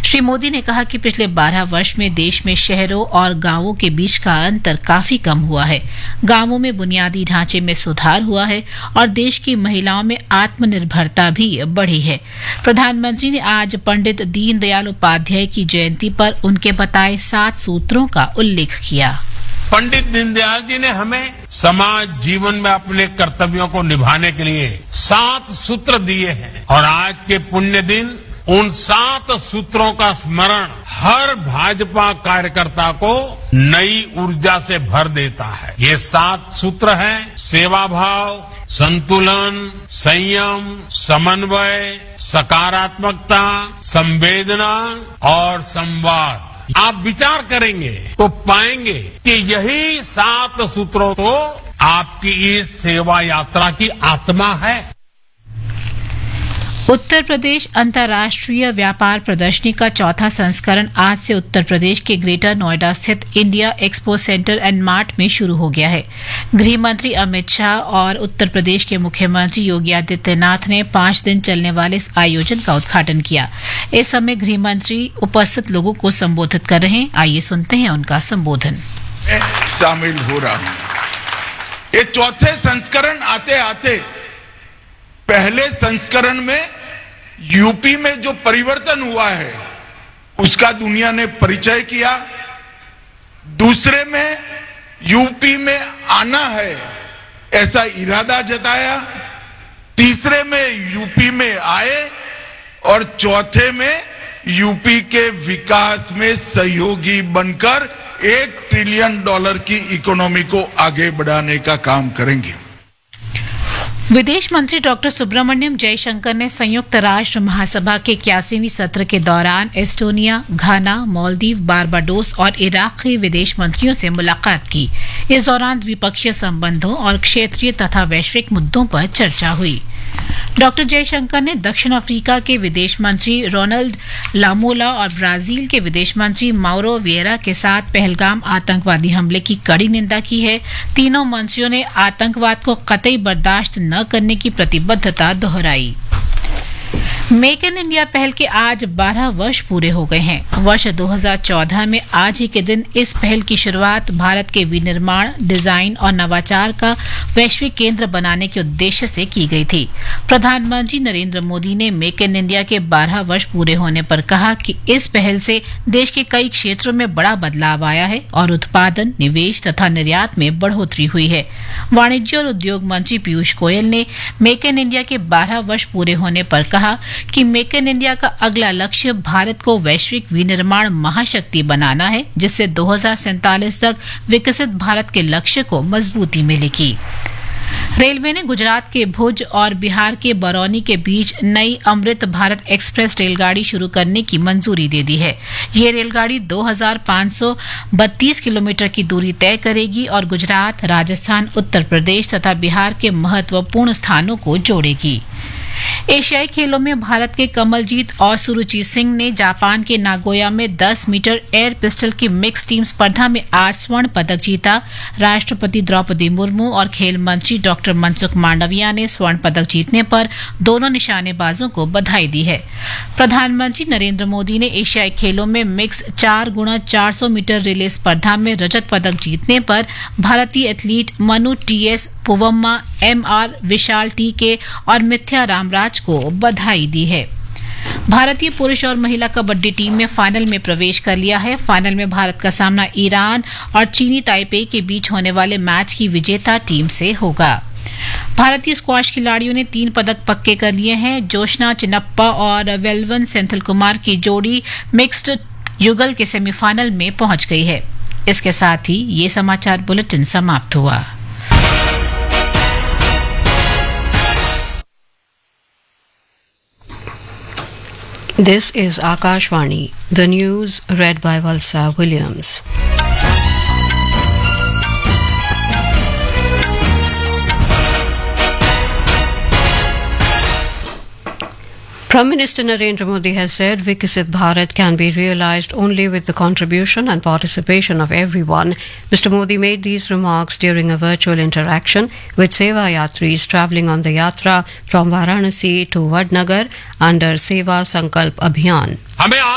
श्री मोदी ने कहा कि पिछले 12 वर्ष में देश में शहरों और गांवों के बीच का अंतर काफी कम हुआ है। गांवों में बुनियादी ढांचे में सुधार हुआ है और देश की महिलाओं में आत्मनिर्भरता भी बढ़ी है। प्रधानमंत्री ने आज पंडित दीनदयाल उपाध्याय की जयंती पर उनके बताए 7 सूत्रों का उल्लेख किया। पंडित दीनदयाल जी ने हमें समाज जीवन में अपने कर्तव्यों को निभाने के लिए 7 सूत्र दिए हैं और आज के पुण्य दिन उन 7 सूत्रों का स्मरण हर भाजपा कार्यकर्ता को नई ऊर्जा से भर देता है। ये 7 सूत्र हैं: सेवा भाव, संतुलन, संयम, समन्वय, सकारात्मकता, संवेदना और संवाद। आप विचार करेंगे तो पाएंगे कि यही 7 सूत्रों तो आपकी इस सेवा यात्रा की आत्मा है। उत्तर प्रदेश अंतर्राष्ट्रीय व्यापार प्रदर्शनी का 4था संस्करण आज से उत्तर प्रदेश के ग्रेटर नोएडा स्थित India expo centre and mart में शुरू हो गया है। गृह मंत्री अमित शाह और उत्तर प्रदेश के मुख्यमंत्री योगी आदित्यनाथ ने 5 दिन चलने वाले इस आयोजन का उद्घाटन किया। इस समय गृह मंत्री उपस्थित लोगों को संबोधित कर रहे हैं। आइए सुनते हैं उनका संबोधन। शामिल हो रहा हूं। ये 4थे संस्करण आते आते पहले संस्करण में यूपी में जो परिवर्तन हुआ है उसका दुनिया ने परिचय किया। दूसरे में यूपी में आना है ऐसा इरादा जताया। तीसरे में यूपी में आए और चौथे में यूपी के विकास में सहयोगी बनकर $1 ट्रिलियन की इकोनॉमी को आगे बढ़ाने का काम करेंगे। विदेश मंत्री डॉक्टर सुब्रमण्यम जयशंकर ने संयुक्त राष्ट्र महासभा के 81वें सत्र के दौरान एस्टोनिया, घाना, मालदीव, बारबाडोस और इराक के विदेश मंत्रियों से मुलाकात की। इस दौरान द्विपक्षीय संबंधों और क्षेत्रीय तथा वैश्विक मुद्दों पर चर्चा हुई। डॉक्टर जयशंकर ने दक्षिण अफ्रीका के विदेश मंत्री रोनाल्ड लामोला और ब्राजील के विदेश मंत्री माउरो विएरा के साथ पहलगाम आतंकवादी हमले की कड़ी निंदा की है। तीनों मंत्रियों ने आतंकवाद को कतई बर्दाश्त न करने की प्रतिबद्धता दोहराई। मेक इन इंडिया पहल के आज 12 वर्ष पूरे हो गए हैं। वर्ष 2014 में आज ही के दिन इस पहल की शुरुआत भारत के विनिर्माण, डिजाइन और नवाचार का वैश्विक केंद्र बनाने के उद्देश्य से की गई थी। प्रधानमंत्री नरेंद्र मोदी ने मेक इन इंडिया के 12 वर्ष पूरे होने पर कहा कि इस पहल से देश के कई क्षेत्रों में बड़ा बदलाव आया है और उत्पादन, निवेश तथा निर्यात में बढ़ोतरी हुई है। वाणिज्य और उद्योग मंत्री पीयूष गोयल ने मेक इन इंडिया के 12 वर्ष पूरे होने पर कहा कि मेक इन इंडिया का अगला लक्ष्य भारत को वैश्विक विनिर्माण महाशक्ति बनाना है, जिससे 2047 तक विकसित भारत के लक्ष्य को मजबूती मिलेगी। रेलवे ने गुजरात के भुज और बिहार के बरौनी के बीच नई अमृत भारत एक्सप्रेस रेलगाड़ी शुरू करने की मंजूरी दे दी है। ये रेलगाड़ी 2532 किलोमीटर की दूरी तय करेगी और गुजरात, राजस्थान, उत्तर प्रदेश तथा बिहार के महत्वपूर्ण स्थानों को जोड़ेगी। एशियाई खेलों में भारत के कमलजीत और सुरुचि सिंह ने जापान के नागोया में 10 मीटर एयर पिस्टल की मिक्स टीम स्पर्धा में आज स्वर्ण पदक जीता। राष्ट्रपति द्रौपदी मुर्मू और खेल मंत्री डॉक्टर मनसुख मांडविया ने स्वर्ण पदक जीतने पर दोनों निशानेबाजों को बधाई दी है। प्रधानमंत्री नरेंद्र मोदी ने एशियाई खेलों में मिक्स 4x400 मीटर रिले स्पर्धा में रजत पदक जीतने पर भारतीय athlete Manu TS, Poovamma, MR, विशाल टीके और मिथ्या रामराज को बधाई दी है। भारतीय पुरुष और महिला कबड्डी टीम में फाइनल में प्रवेश कर लिया है। फाइनल में भारत का सामना ईरान और चीनी ताइपे के बीच होने वाले मैच की विजेता टीम से होगा। भारतीय स्क्वॉश खिलाड़ियों ने 3 पदक पक्के कर लिए हैं। जोशना चिन्नप्पा और वेलवन सेंथिल कुमार की जोड़ी मिक्स्ड युगल के सेमीफाइनल में पहुंच गई है। इसके साथ ही ये समाचार बुलेटिन समाप्त हुआ। This is Akashvani, the news read by Valsa Williams. Prime Minister Narendra Modi has said Viksit Bharat can be realized only with the contribution and participation of everyone. Mr. Modi made these remarks during a virtual interaction with Seva Yatris travelling on the Yatra from Varanasi to Vadnagar under Seva Sankalp Abhiyan.